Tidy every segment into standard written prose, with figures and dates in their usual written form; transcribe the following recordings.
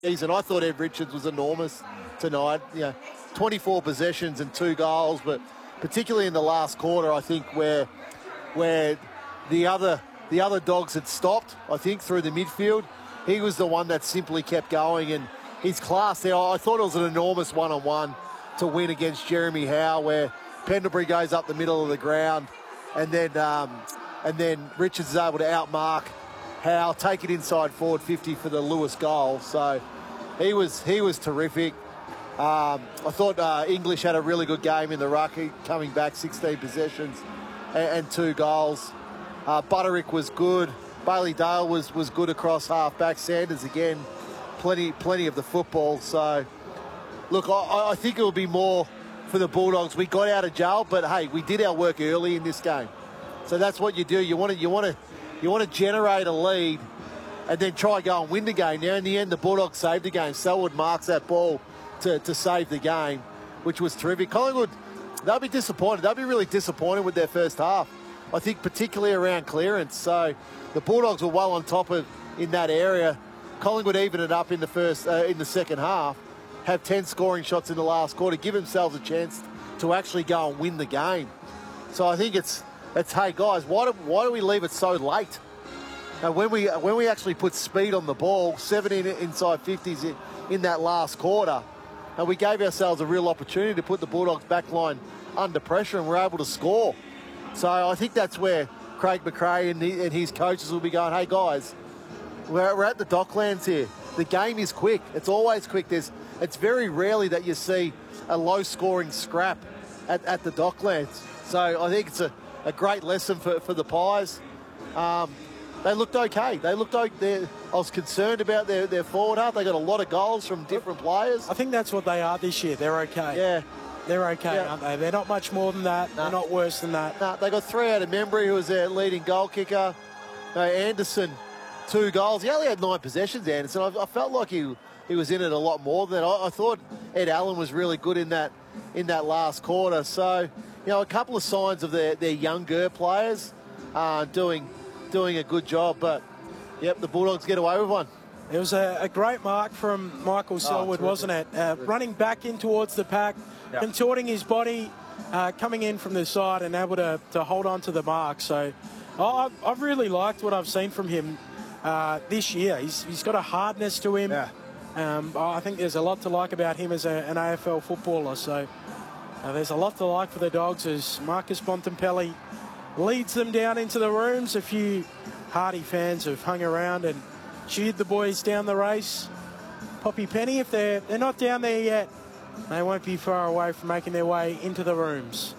season. I thought Ed Richards was enormous tonight. 24 possessions and 2 goals, but particularly in the last quarter, I think where the other dogs had stopped, I think, through the midfield, he was the one that simply kept going, and his class there, I thought it was an enormous one-on-one to win against Jeremy Howe, where Pendlebury goes up the middle of the ground, and then Richards is able to outmark Howe, take it inside forward 50 for the Lewis goal. So he was terrific. I thought English had a really good game in the ruck, coming back 16 possessions and 2 goals. Butterick was good. Bailey Dale was good across half-back. Sanders, again, plenty of the football. So, look, I think it will be more for the Bulldogs. We got out of jail, but, hey, we did our work early in this game. So that's what you do. You want to generate a lead and then try and go and win the game. Now, in the end, the Bulldogs saved the game. Selwood marks that ball to save the game, which was terrific. Collingwood, they'll be disappointed. They'll be really disappointed with their first half, I think, particularly around clearance. So the Bulldogs were well on top of in that area. Collingwood even it up in the second half, have 10 scoring shots in the last quarter, give themselves a chance to actually go and win the game. So I think it's hey guys, why do we leave it so late? And when we actually put speed on the ball, 17 inside 50s in that last quarter, and we gave ourselves a real opportunity to put the Bulldogs back line under pressure, and we're able to score. So I think that's where Craig McRae and his coaches will be going, hey guys, we're at the Docklands here. The game is quick. It's always quick. It's very rarely that you see a low-scoring scrap at the Docklands. So I think it's a great lesson for the Pies. They looked okay. I was concerned about their forward half. They got a lot of goals from different players. I think that's what they are this year. They're okay. Yeah. They're okay, aren't they? They're not much more than that. They're not worse than that. They got 3 out of Membry, who was their leading goal kicker. Anderson, 2 goals. He only had 9 possessions, Anderson. I felt like he was in it a lot more than that. I thought Ed Allen was really good in that last quarter. So, a couple of signs of their younger players doing a good job. But, yep, the Bulldogs get away with one. It was a great mark from Michael Selwood, wasn't it? Running back in towards the pack, contorting his body, coming in from the side and able to hold on to the mark. So I've really liked what I've seen from him this year. He's got a hardness to him. Yeah. I think there's a lot to like about him as an AFL footballer. So there's a lot to like for the Dogs as Marcus Bontempelli leads them down into the rooms. A few Hardy fans have hung around and cheered the boys down the race. Poppy Penny, if they're not down there yet, they won't be far away from making their way into the rooms.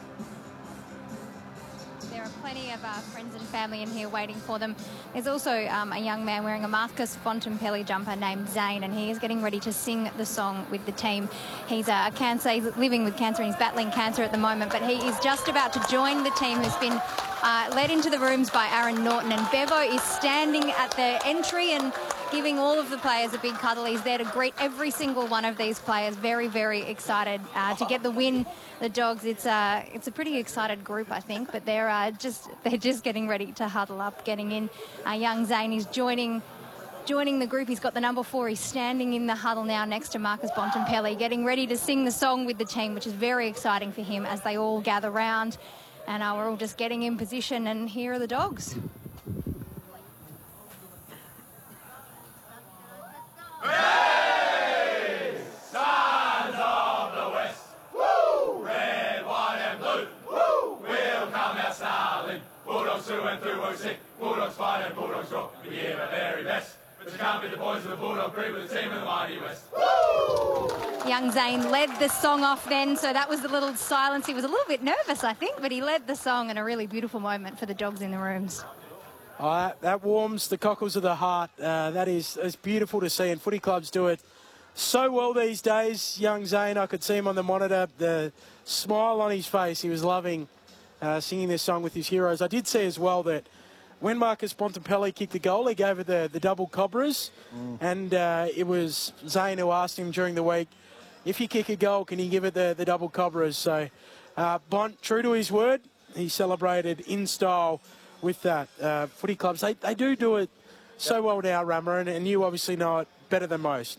There are plenty of friends and family in here waiting for them. There's also a young man wearing a Marcus Bontempelli jumper named Zane, and he is getting ready to sing the song with the team. He's he's living with cancer and he's battling cancer at the moment, but he is just about to join the team who's been led into the rooms by Aaron Norton, and Bevo is standing at the entry and giving all of the players a big cuddle. He's there to greet every single one of these players. Very, very excited to get the win. The Dogs, it's a pretty excited group, I think, but they're just getting ready to huddle up, getting in. Young Zane is joining the group. He's got the number 4. He's standing in the huddle now next to Marcus Bontempelli, getting ready to sing the song with the team, which is very exciting for him as they all gather round. And we're all just getting in position, and here are the Dogs. Hey, sons of the West, woo! Red, white and blue, woo! We'll come out snarling, Bulldogs through and through, we'll sing, Bulldogs fight and Bulldogs rock, we give our very best. But you can't beat the boys of the Bulldog group with the team of the mighty West. Woo! Young Zane led the song off then, so that was a little silence. He was a little bit nervous, I think, but he led the song, and a really beautiful moment for the Dogs in the rooms. That warms the cockles of the heart. That is beautiful to see, and footy clubs do it so well these days. Young Zane, I could see him on the monitor, the smile on his face. He was loving singing this song with his heroes. I did see as well that when Marcus Bontempelli kicked the goal, he gave it the double cobras, and it was Zane who asked him during the week, if you kick a goal, can you give it the double cobras? So Bont, true to his word, he celebrated in style with that. Footy clubs, they do it so well now, Rammer, and you obviously know it better than most.